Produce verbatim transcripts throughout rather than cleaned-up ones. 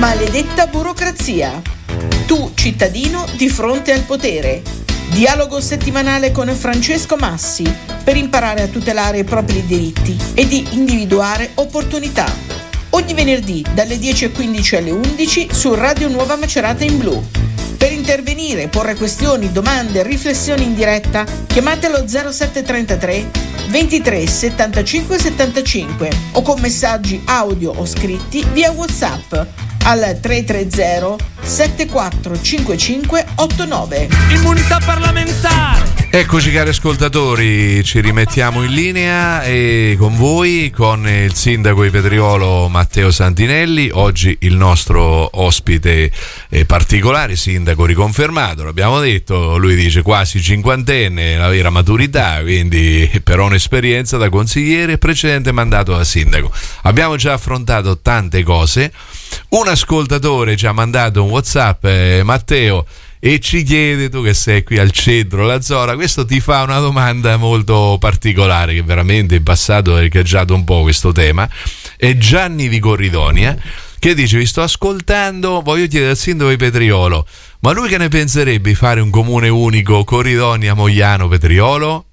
Maledetta burocrazia. Tu, cittadino, di fronte al potere. Dialogo settimanale con Francesco Massi per imparare a tutelare i propri diritti e di individuare opportunità. Ogni venerdì dalle dieci e quindici alle undici su Radio Nuova Macerata in Blu. Per intervenire, porre questioni, domande, riflessioni in diretta, chiamate allo zero sette trentatré ventitré settantacinque settantacinque o con messaggi audio o scritti via WhatsApp al tre tre zero sette quattro cinque cinque otto nove. Immunità parlamentare. Eccoci cari ascoltatori, ci rimettiamo in linea e con voi, con il sindaco di Petriolo Matteo Santinelli, oggi il nostro ospite particolare, sindaco riconfermato, l'abbiamo detto, lui dice quasi cinquantenne, la vera maturità, quindi però un'esperienza da consigliere e precedente mandato da sindaco. Abbiamo già affrontato tante cose. Un ascoltatore ci ha mandato un WhatsApp, eh, Matteo, e ci chiede, tu che sei qui al centro della zona, questo ti fa una domanda molto particolare che veramente in passato ha richiaggiato un po' questo tema. È Gianni di Corridonia che dice: vi sto ascoltando, voglio chiedere al sindaco di Petriolo, ma lui che ne penserebbe di fare un comune unico Corridonia, Mogliano, Petriolo?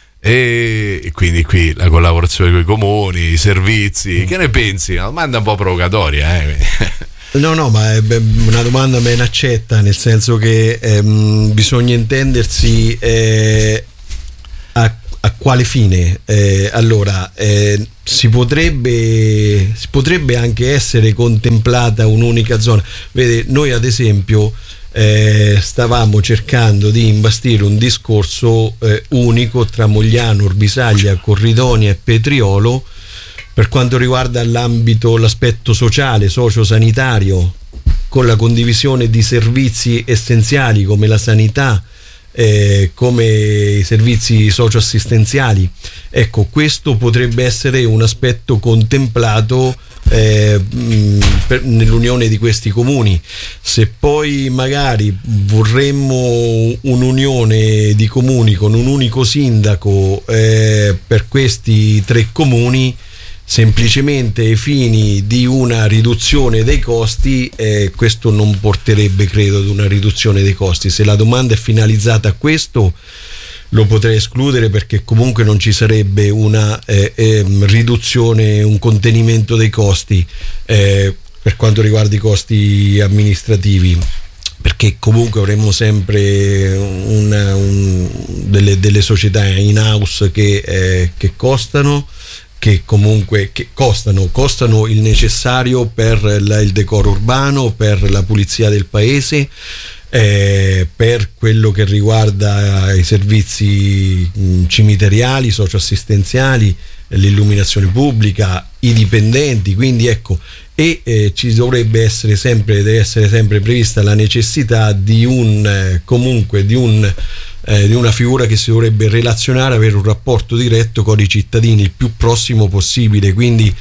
E quindi qui la collaborazione con i comuni, i servizi, che ne pensi? Una domanda un po' provocatoria, eh? No, no, ma è una domanda ben accetta, nel senso che ehm, bisogna intendersi eh, a, a quale fine. Eh, allora, eh, si potrebbe si potrebbe anche essere contemplata un'unica zona. Vede, noi ad esempio eh, stavamo cercando di imbastire un discorso eh, unico tra Mogliano, Orbisaglia, Corridonia e Petriolo, per quanto riguarda l'ambito, l'aspetto sociale, sociosanitario, con la condivisione di servizi essenziali come la sanità, eh, come i servizi socioassistenziali. Ecco, questo potrebbe essere un aspetto contemplato eh, per, nell'unione di questi comuni. Se poi magari vorremmo un'unione di comuni con un unico sindaco eh, per questi tre comuni, semplicemente ai fini di una riduzione dei costi, eh, questo non porterebbe, credo, ad una riduzione dei costi. Se la domanda è finalizzata a questo, lo potrei escludere, perché comunque non ci sarebbe una eh, eh, riduzione, un contenimento dei costi eh, per quanto riguarda i costi amministrativi, perché comunque avremmo sempre una, un, delle, delle società in house che, eh, che costano che comunque che costano, costano il necessario per la, il decoro urbano, per la pulizia del paese, eh, per quello che riguarda i servizi mh, cimiteriali, socioassistenziali, l'illuminazione pubblica, i dipendenti, quindi ecco, e eh, ci dovrebbe essere sempre, deve essere sempre prevista la necessità di un eh, comunque di un Eh, di una figura che si dovrebbe relazionare, avere un rapporto diretto con i cittadini il più prossimo possibile. Quindi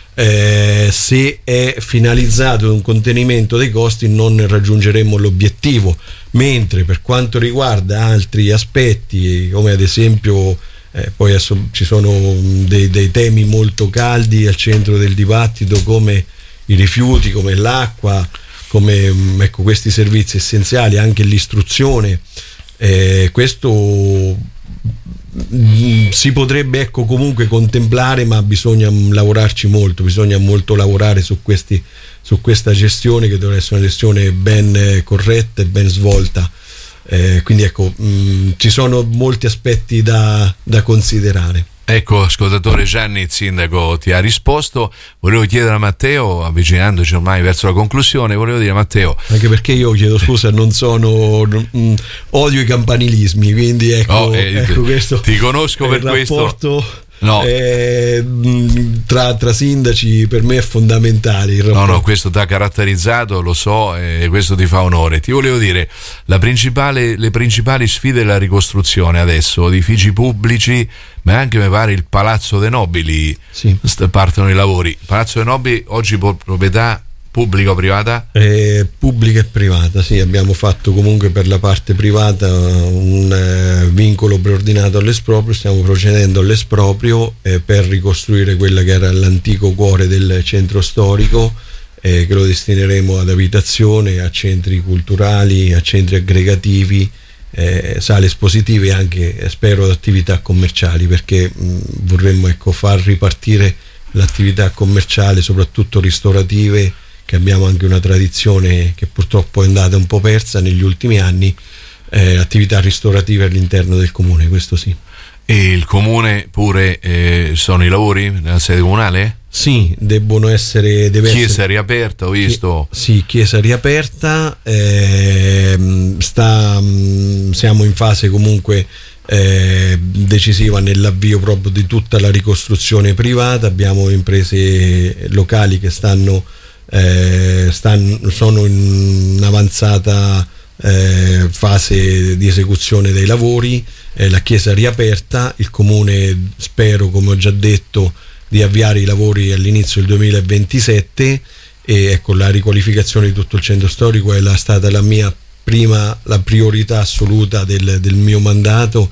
eh, se è finalizzato ad un contenimento dei costi non raggiungeremo l'obiettivo, mentre per quanto riguarda altri aspetti, come ad esempio eh, poi adesso ci sono dei, dei temi molto caldi al centro del dibattito, come i rifiuti, come l'acqua, come ecco, questi servizi essenziali, anche l'istruzione. Eh, questo mh, si potrebbe ecco comunque contemplare, ma bisogna lavorarci molto, bisogna molto lavorare su questi, su questa gestione, che deve essere una gestione ben eh, corretta e ben svolta. Eh, quindi ecco, mh, ci sono molti aspetti da, da considerare. Ecco, ascoltatore Gianni, il sindaco ti ha risposto. Volevo chiedere a Matteo, avvicinandoci ormai verso la conclusione, volevo dire a Matteo, anche perché io chiedo scusa, non sono mh, odio i campanilismi, quindi ecco, oh, eh, ecco questo ti conosco per questo. Rapporto No. Eh, tra, tra sindaci per me è fondamentale il no no questo ti ha caratterizzato, lo so, e questo ti fa onore. Ti volevo dire, la principale, le principali sfide della ricostruzione adesso, edifici pubblici, ma anche mi pare il Palazzo dei Nobili, sì. Partono i lavori. Palazzo dei Nobili oggi proprietà pubblica o privata? Eh, pubblica e privata, sì, abbiamo fatto comunque per la parte privata un eh, vincolo preordinato all'esproprio, stiamo procedendo all'esproprio eh, per ricostruire quella che era l'antico cuore del centro storico, eh, che lo destineremo ad abitazione, a centri culturali, a centri aggregativi, eh, sale espositive e anche, eh, spero, ad attività commerciali, perché mh, vorremmo ecco, far ripartire l'attività commerciale, soprattutto ristorative, che abbiamo anche una tradizione che purtroppo è andata un po' persa negli ultimi anni, eh, attività ristorative all'interno del comune, questo sì. E il comune pure, eh, sono i lavori nella sede comunale? Sì, debbono essere... Deve chiesa essere, riaperta, ho visto. Sì, chiesa riaperta, eh, sta, siamo in fase comunque eh, decisiva nell'avvio proprio di tutta la ricostruzione privata, abbiamo imprese locali che stanno, eh, stanno sono in avanzata eh, fase di esecuzione dei lavori, eh, la chiesa riaperta, il comune spero, come ho già detto, di avviare i lavori all'inizio del duemilaventisette, e ecco, la riqualificazione di tutto il centro storico è la, stata la mia prima, la priorità assoluta del, del mio mandato,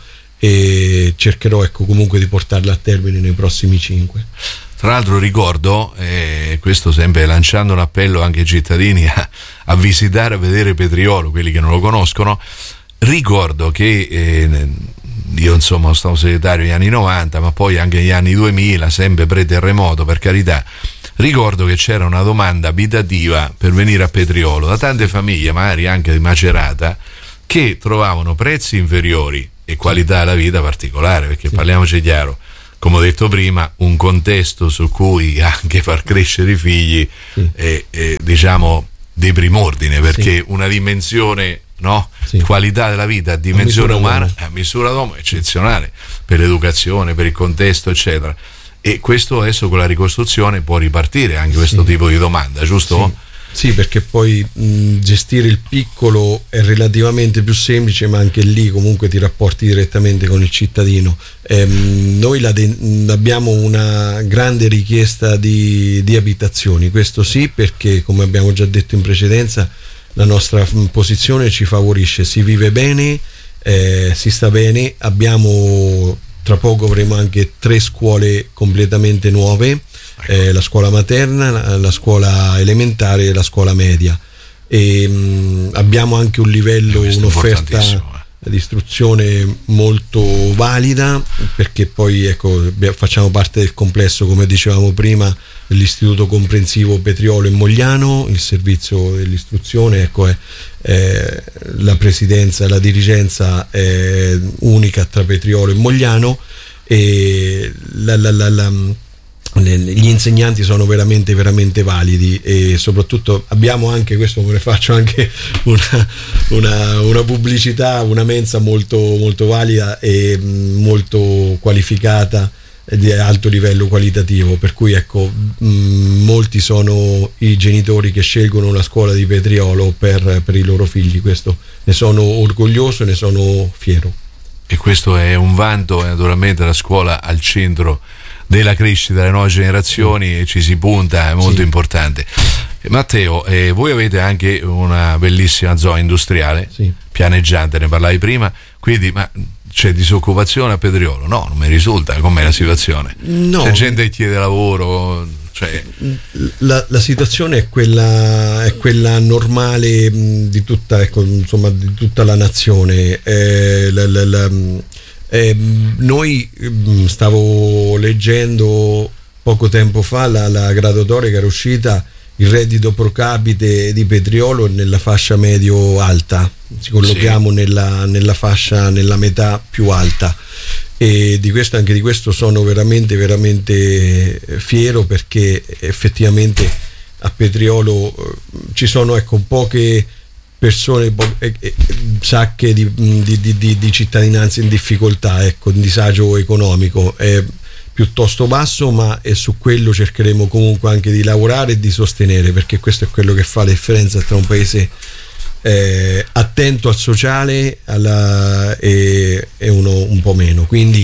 e cercherò ecco comunque di portarla a termine nei prossimi cinque. Tra l'altro ricordo, eh, questo sempre lanciando un appello anche ai cittadini a, a visitare, a vedere Petriolo, quelli che non lo conoscono. Ricordo che eh, io insomma sono stato segretario negli anni novanta, ma poi anche negli anni duemila, sempre pre-terremoto, per carità. Ricordo che c'era una domanda abitativa per venire a Petriolo da tante famiglie, magari anche di Macerata, che trovavano prezzi inferiori e qualità della vita particolare, perché sì, parliamoci chiaro, come ho detto prima, un contesto su cui anche far crescere i figli sì, è, è diciamo di prim'ordine, perché sì, una dimensione, no? Sì. Qualità della vita a dimensione a umana, d'uomo. a misura d'uomo eccezionale per l'educazione, per il contesto eccetera, e questo adesso con la ricostruzione può ripartire anche questo sì, tipo di domanda, giusto? Sì, sì, perché poi mh, gestire il piccolo è relativamente più semplice, ma anche lì comunque ti rapporti direttamente con il cittadino. Ehm, noi la de- abbiamo una grande richiesta di, di abitazioni, questo sì, perché come abbiamo già detto in precedenza la nostra posizione ci favorisce, si vive bene, eh, si sta bene, abbiamo, tra poco avremo anche tre scuole completamente nuove, eh, la scuola materna, la, la scuola elementare e la scuola media, e mh, abbiamo anche un livello, un'offerta di istruzione molto valida, perché poi ecco facciamo parte del complesso, come dicevamo prima, dell'Istituto Comprensivo Petriolo e Mogliano, il servizio dell'istruzione, ecco è, è la presidenza, la dirigenza è unica tra Petriolo e Mogliano, e la, la, la, la, gli insegnanti sono veramente veramente validi, e soprattutto abbiamo anche, questo me ne faccio anche una, una, una pubblicità, una mensa molto, molto valida e molto qualificata, di alto livello qualitativo, per cui ecco mh, molti sono i genitori che scelgono la scuola di Petriolo per, per i loro figli, questo ne sono orgoglioso e ne sono fiero. E questo è un vanto, naturalmente la scuola al centro della crescita delle nuove generazioni, sì, e ci si punta, è molto sì, importante. Matteo, eh, voi avete anche una bellissima zona industriale, sì, pianeggiante, ne parlavi prima, quindi ma c'è disoccupazione a Petriolo? No, non mi risulta. Com'è la situazione? No. C'è gente che chiede lavoro? Cioè... La, la situazione è quella, è quella normale mh, di tutta, ecco, insomma, di tutta la nazione. Eh, la, la, la, eh, noi mh, stavo leggendo poco tempo fa la, la graduatoria che era uscita, il reddito pro capite di Petriolo è nella fascia medio-alta, ci collochiamo sì, nella, nella fascia, nella metà più alta, e di questo, anche di questo sono veramente veramente fiero, perché effettivamente a Petriolo eh, ci sono ecco poche persone, po- eh, eh, sacche di, di, di, di cittadinanza in difficoltà, ecco, in disagio economico è piuttosto basso, ma e su quello cercheremo comunque anche di lavorare e di sostenere, perché questo è quello che fa la differenza tra un paese eh, attento al sociale alla, e, e uno un po' meno. Quindi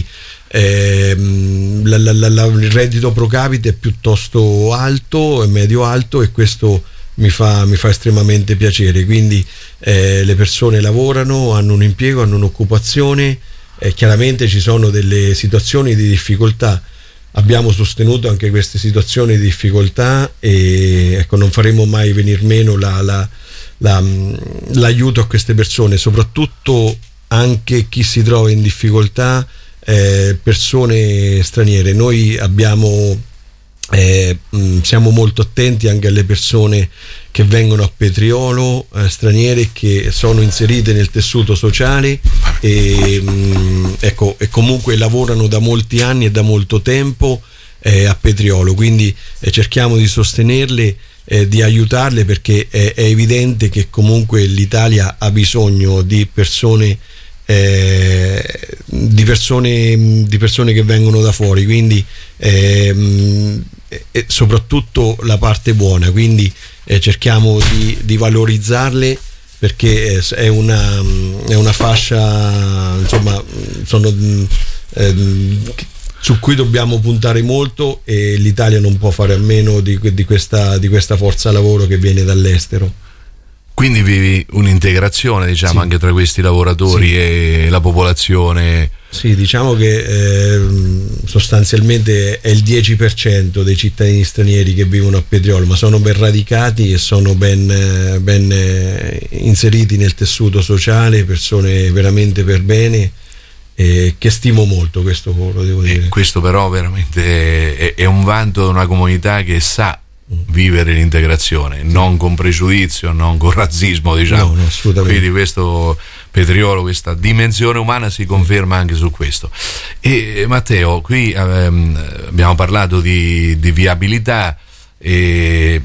ehm, la, la, la, il reddito pro capite è piuttosto alto, è medio alto, e questo mi fa, mi fa estremamente piacere. Quindi eh, le persone lavorano, hanno un impiego, hanno un'occupazione. Eh, chiaramente ci sono delle situazioni di difficoltà abbiamo sostenuto anche queste situazioni di difficoltà e ecco, non faremo mai venir meno la, la, la, l'aiuto a queste persone, soprattutto anche chi si trova in difficoltà, eh, persone straniere. Noi abbiamo eh, mh, siamo molto attenti anche alle persone che vengono a Petriolo, eh, straniere che sono inserite nel tessuto sociale e, mh, ecco, e comunque lavorano da molti anni e da molto tempo eh, a Petriolo, quindi eh, cerchiamo di sostenerle, eh, di aiutarle, perché è, è evidente che comunque l'Italia ha bisogno di persone Eh, di persone di persone che vengono da fuori, quindi ehm, e soprattutto la parte buona, quindi eh, cerchiamo di, di valorizzarle, perché è una, è una fascia, insomma, sono ehm, su cui dobbiamo puntare molto, e l'Italia non può fare a meno di, di questa di questa forza lavoro che viene dall'estero. Quindi vivi un'integrazione, diciamo, sì, anche tra questi lavoratori, sì, e la popolazione? Sì, diciamo che eh, sostanzialmente è il dieci per cento dei cittadini stranieri che vivono a Petriolo, ma sono ben radicati e sono ben, ben inseriti nel tessuto sociale, persone veramente per bene, eh, che stimo molto questo coro, devo dire. E questo però veramente è, è un vanto di una comunità che sa vivere l'integrazione, sì, non con pregiudizio, non con razzismo, diciamo. No, no, assolutamente. Quindi questo Petriolo, questa dimensione umana si conferma anche su questo. E Matteo, qui ehm, abbiamo parlato di, di viabilità, e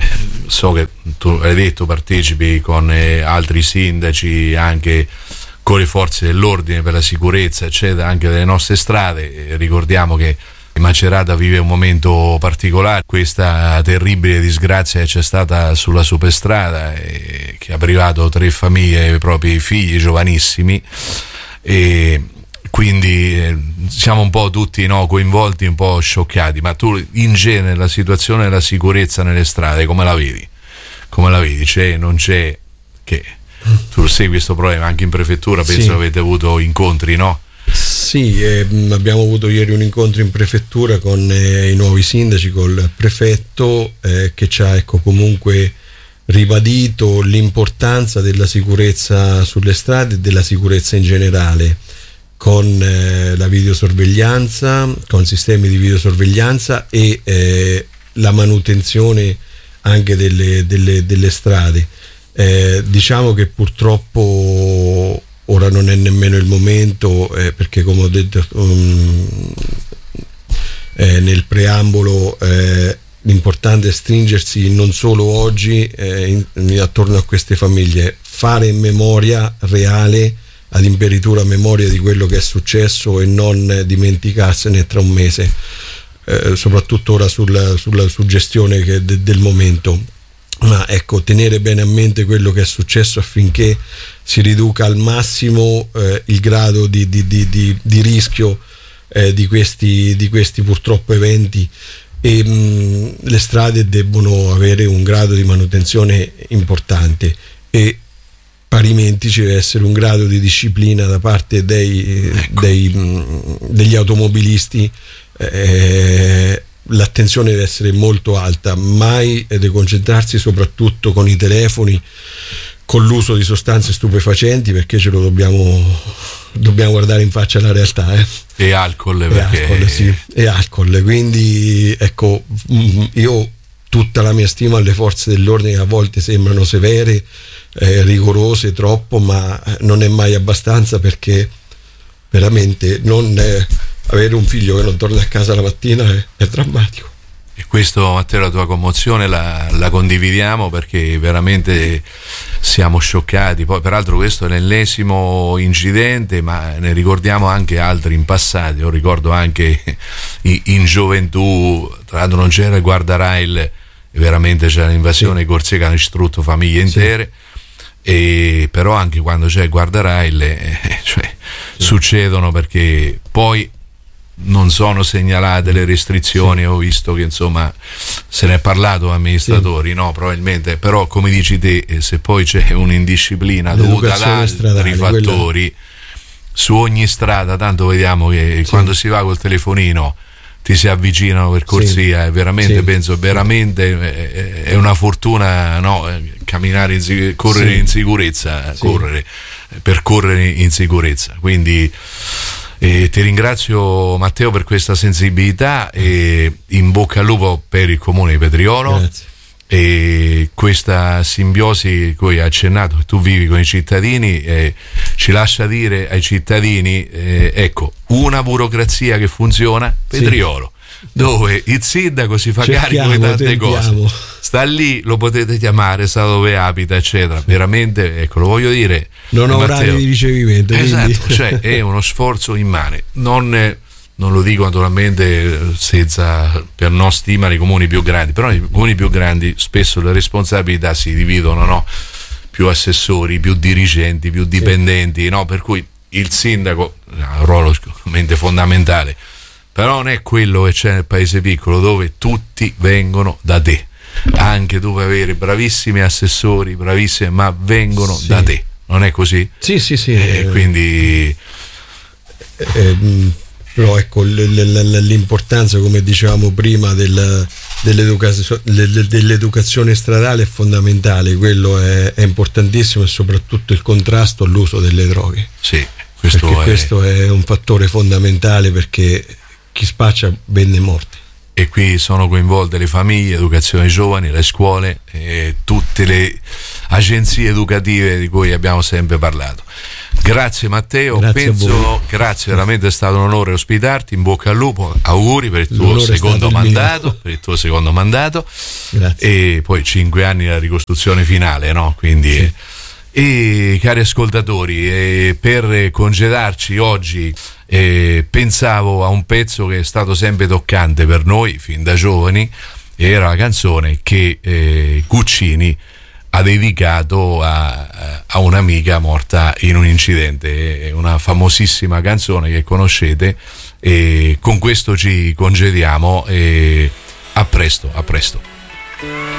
so che tu hai detto partecipi con eh, altri sindaci, anche con le forze dell'ordine per la sicurezza, eccetera, anche delle nostre strade. E ricordiamo che Macerata vive un momento particolare, questa terribile disgrazia che c'è stata sulla superstrada, eh, che ha privato tre famiglie e i propri figli giovanissimi, e quindi eh, siamo un po' tutti, no, coinvolti, un po' scioccati. Ma tu in genere la situazione della sicurezza nelle strade come la vedi? Come la vedi? C'è, non c'è? Che tu segui questo problema anche in prefettura, penso, sì, che avete avuto incontri, no? Sì, eh, abbiamo avuto ieri un incontro in prefettura con eh, i nuovi sindaci, col prefetto, eh, che ci ha, ecco, comunque ribadito l'importanza della sicurezza sulle strade e della sicurezza in generale, con eh, la videosorveglianza, con sistemi di videosorveglianza e eh, la manutenzione anche delle, delle, delle strade. Eh, diciamo che purtroppo ora non è nemmeno il momento, eh, perché come ho detto um, eh, nel preambolo, eh, l'importante è stringersi non solo oggi eh, in, attorno a queste famiglie, fare in memoria reale, ad imperitura memoria di quello che è successo, e non dimenticarsene tra un mese, eh, soprattutto ora sulla, sulla suggestione che de, del momento. Ma ecco, tenere bene a mente quello che è successo affinché si riduca al massimo eh, il grado di, di, di, di, di rischio eh, di, questi, di questi purtroppo eventi, e mh, le strade debbono avere un grado di manutenzione importante, e parimenti ci deve essere un grado di disciplina da parte dei, ecco. dei, mh, degli automobilisti. eh, L'attenzione deve essere molto alta, mai deconcentrarsi, soprattutto con i telefoni, con l'uso di sostanze stupefacenti, perché ce lo dobbiamo dobbiamo guardare in faccia la realtà, eh. E alcol, e perché alcol, sì, e alcol. Quindi ecco, io tutta la mia stima alle forze dell'ordine, che a volte sembrano severe, eh, rigorose troppo, ma non è mai abbastanza, perché veramente non è, avere un figlio che non torna a casa la mattina è, è drammatico. E questo, Matteo, la tua commozione la, la condividiamo, perché veramente siamo scioccati. Poi peraltro questo è l'ennesimo incidente, ma ne ricordiamo anche altri in passato. Io ricordo anche in gioventù, tra l'altro non c'era il guardarail, veramente c'era l'invasione, sì, di corsie che hanno distrutto famiglie intere, sì, e però anche quando c'è il guardarail eh, cioè, sì, succedono, perché poi non sono segnalate le restrizioni. Sì. Ho visto che insomma se ne è parlato amministratori, sì, no, probabilmente, però come dici te, se poi c'è un'indisciplina dovuta ad altri fattori, quella... su ogni strada, tanto vediamo che, sì, quando si va col telefonino ti si avvicinano per corsia, sì, e veramente sì, penso veramente è, è una fortuna, no? Camminare in, correre sì, in sicurezza, sì, correre, percorrere in sicurezza. Quindi eh, ti ringrazio Matteo per questa sensibilità e in bocca al lupo per il comune di Petriolo. Grazie. E questa simbiosi cui hai accennato che tu vivi con i cittadini eh, ci lascia dire ai cittadini eh, ecco, una burocrazia che funziona, Petriolo, sì, dove il sindaco si fa cerchiamo, carico di tante tentiamo. cose, sta lì, lo potete chiamare, sa dove abita eccetera, veramente, ecco, lo voglio dire, non ho Matteo, orari di ricevimento, esatto, quindi. cioè è uno sforzo immane, non Non lo dico naturalmente senza, per non stimare i comuni più grandi, però i comuni più grandi spesso le responsabilità si dividono, no? Più assessori, più dirigenti, più dipendenti, sì, no? Per cui il sindaco ha un ruolo sicuramente fondamentale, però non è quello che c'è nel paese piccolo dove tutti vengono da te. Anche tu puoi avere bravissimi assessori, bravissimi, ma vengono sì, da te, non è così? Sì, sì, sì. E eh, quindi... Eh, eh, però ecco l- l- l'importanza, come dicevamo prima, del, dell'educazio- dell'educazione stradale è fondamentale, quello è, è importantissimo, e soprattutto il contrasto all'uso delle droghe. Sì, questo perché è... questo è un fattore fondamentale, perché chi spaccia vende morte. E qui sono coinvolte le famiglie, educazione ai giovani, le scuole e tutte le agenzie educative di cui abbiamo sempre parlato. Grazie Matteo, grazie, penso, grazie, veramente è stato un onore ospitarti, in bocca al lupo, auguri per il tuo L'onore secondo il mandato, per il tuo secondo mandato, grazie. E poi cinque anni la ricostruzione finale, no? Quindi sì. E cari ascoltatori, eh, per congedarci oggi eh, pensavo a un pezzo che è stato sempre toccante per noi fin da giovani, era la canzone che eh, Guccini ha dedicato a, a un'amica morta in un incidente, è una famosissima canzone che conoscete, e con questo ci congediamo e a presto, a presto.